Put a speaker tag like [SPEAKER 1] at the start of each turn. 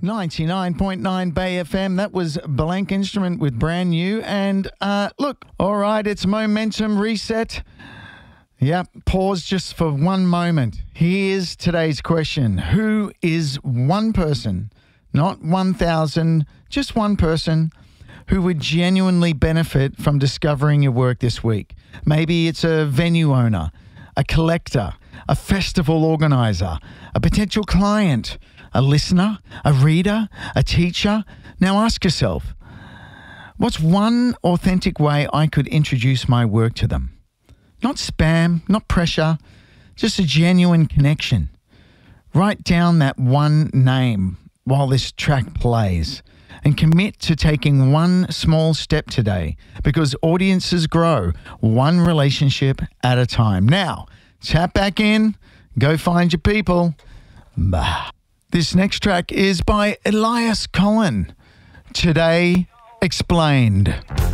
[SPEAKER 1] 99.9 Bay FM. That was Blank Instrument with Brand New. And look, all right, it's Momentum Reset. Yep, pause just for one moment. Here's today's question. Who is one person, not 1,000, just one person who would genuinely benefit from discovering your work this week? Maybe it's a venue owner, a collector, a festival organizer, a potential client, a listener, a reader, a teacher. Now ask yourself, what's one authentic way I could introduce my work to them? Not spam, not pressure, just a genuine connection. Write down that one name while this track plays and commit to taking one small step today, because audiences grow one relationship at a time. Now, tap back in, go find your people. Bah. This next track is by Elias Cohen. Today Explained.